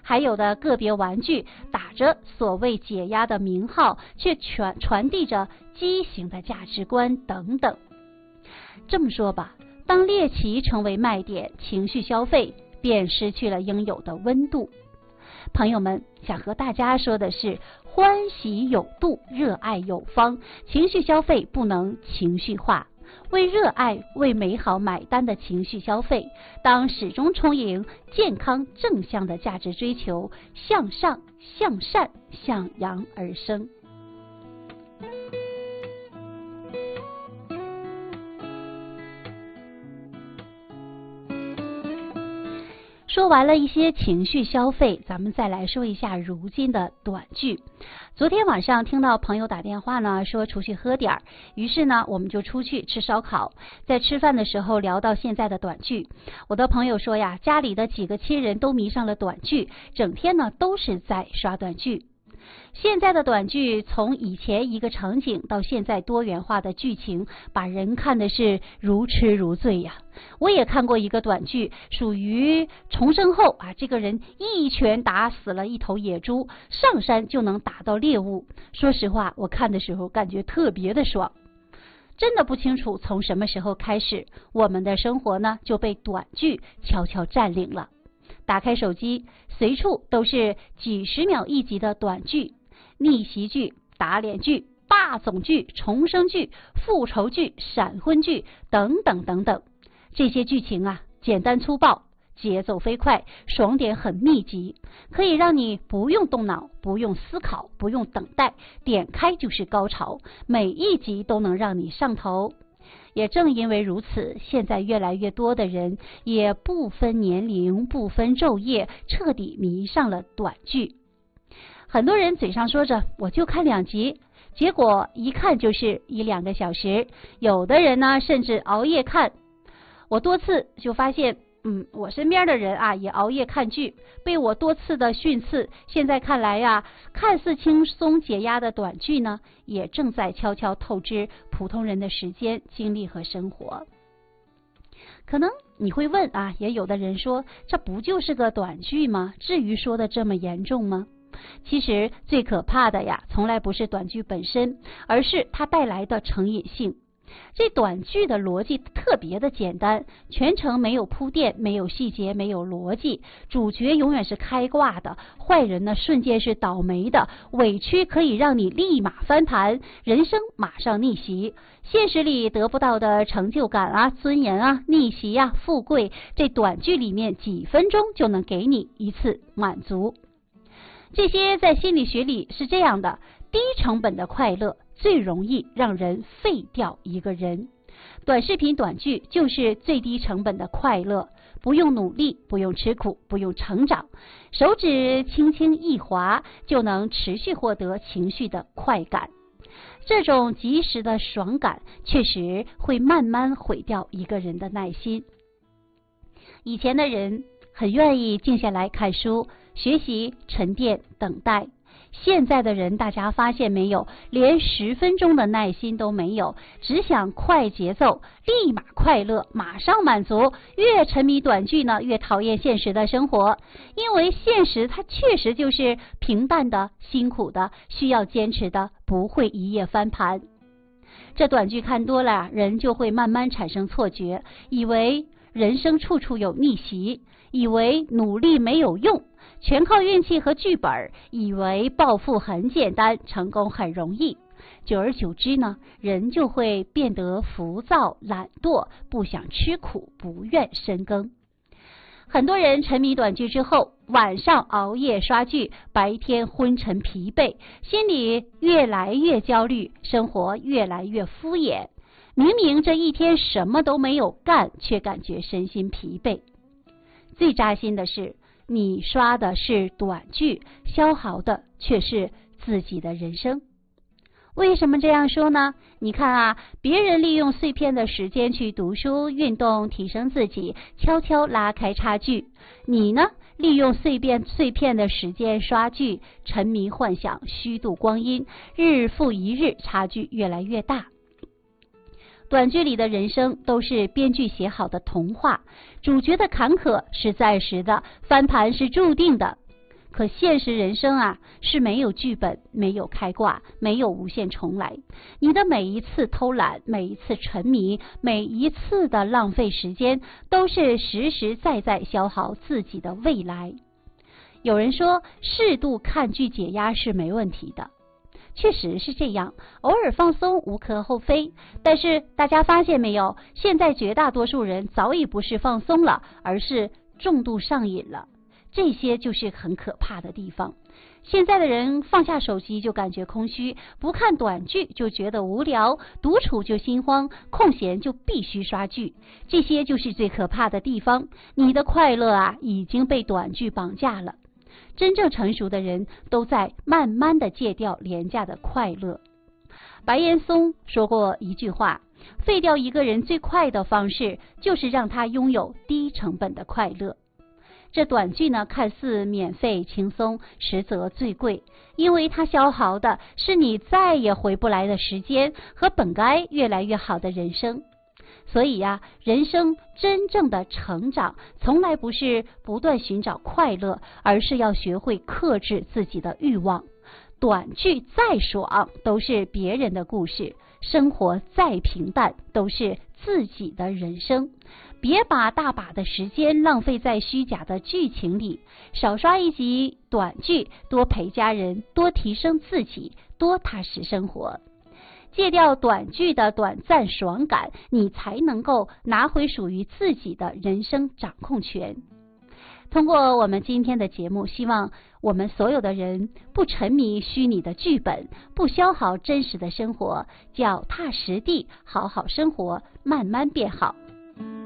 还有的个别玩具打着所谓解压的名号，却传递着畸形的价值观等等。这么说吧，当猎奇成为卖点，情绪消费便失去了应有的温度。朋友们，想和大家说的是，欢喜有度，热爱有方，情绪消费不能情绪化。为热爱、为美好买单的情绪消费，当始终充盈健康正向的价值追求，向上、向善、向阳而生。说完了一些情绪消费，咱们再来说一下如今的短剧。昨天晚上听到朋友打电话呢，说出去喝点儿，于是呢我们就出去吃烧烤。在吃饭的时候聊到现在的短剧，我的朋友说呀，家里的几个亲人都迷上了短剧，整天呢都是在刷短剧。现在的短剧从以前一个场景到现在多元化的剧情，把人看的是如痴如醉呀。我也看过一个短剧，属于重生后这个人一拳打死了一头野猪，上山就能打到猎物。说实话，我看的时候感觉特别的爽。真的不清楚从什么时候开始，我们的生活呢就被短剧悄悄占领了。打开手机，随处都是几十秒一集的短剧，逆袭剧、打脸剧、霸总剧、重生剧、复仇剧、闪婚剧等等等等。这些剧情简单粗暴，节奏飞快，爽点很密集，可以让你不用动脑，不用思考，不用等待，点开就是高潮，每一集都能让你上头。也正因为如此，现在越来越多的人也不分年龄，不分昼夜，彻底迷上了短剧。很多人嘴上说着我就看2集，结果一看就是1-2个小时，有的人呢甚至熬夜看。我多次就发现我身边的人也熬夜看剧，被我多次的训斥。现在看来看似轻松解压的短剧呢，也正在悄悄透支普通人的时间、精力和生活。可能你会问也有的人说，这不就是个短剧吗？至于说的这么严重吗？其实最可怕的从来不是短剧本身，而是它带来的成瘾性。这短剧的逻辑特别的简单，全程没有铺垫，没有细节，没有逻辑，主角永远是开挂的，坏人呢瞬间是倒霉的，委屈可以让你立马翻盘，人生马上逆袭。现实里得不到的成就感尊严逆袭富贵，这短剧里面几分钟就能给你一次满足。这些在心理学里是这样的，低成本的快乐最容易让人废掉一个人。短视频短剧就是最低成本的快乐，不用努力，不用吃苦，不用成长，手指轻轻一划就能持续获得情绪的快感。这种及时的爽感确实会慢慢毁掉一个人的耐心。以前的人很愿意静下来看书、学习、沉淀、等待。现在的人，大家发现没有，连10分钟的耐心都没有，只想快节奏，立马快乐，马上满足。越沉迷短剧呢，越讨厌现实的生活，因为现实它确实就是平淡的、辛苦的，需要坚持的，不会一夜翻盘。这短剧看多了，人就会慢慢产生错觉，以为人生处处有逆袭，以为努力没有用，全靠运气和剧本，以为暴富很简单，成功很容易。久而久之呢，人就会变得浮躁、懒惰，不想吃苦，不愿深耕。很多人沉迷短剧之后，晚上熬夜刷剧，白天昏沉疲惫，心里越来越焦虑，生活越来越敷衍。明明这一天什么都没有干，却感觉身心疲惫。最扎心的是，你刷的是短剧，消耗的却是自己的人生。为什么这样说呢？你看别人利用碎片的时间去读书、运动，提升自己，悄悄拉开差距。你呢，利用碎片的时间刷剧，沉迷幻想，虚度光阴，日复一日，差距越来越大。短剧里的人生都是编剧写好的童话，主角的坎坷是暂时的，翻盘是注定的。 可现实人生啊，是没有剧本，没有开挂，没有无限重来。你的每一次偷懒，每一次沉迷，每一次的浪费时间，都是实实在在消耗自己的未来。有人说，适度看剧解压是没问题的。确实是这样，偶尔放松无可厚非。但是大家发现没有，现在绝大多数人早已不是放松了，而是重度上瘾了。这些就是很可怕的地方。现在的人放下手机就感觉空虚，不看短剧就觉得无聊，独处就心慌，空闲就必须刷剧。这些就是最可怕的地方。你的快乐啊，已经被短剧绑架了。真正成熟的人都在慢慢的戒掉廉价的快乐。白岩松说过一句话，废掉一个人最快的方式就是让他拥有低成本的快乐。这短剧呢，看似免费轻松，实则最贵，因为它消耗的是你再也回不来的时间和本该越来越好的人生。所以呀，人生真正的成长从来不是不断寻找快乐，而是要学会克制自己的欲望。短剧再爽都是别人的故事，生活再平淡都是自己的人生。别把大把的时间浪费在虚假的剧情里，少刷一集短剧，多陪家人，多提升自己，多踏实生活。戒掉短剧的短暂爽感，你才能够拿回属于自己的人生掌控权。通过我们今天的节目，希望我们所有的人不沉迷虚拟的剧本，不消耗真实的生活，脚踏实地好好生活，慢慢变好。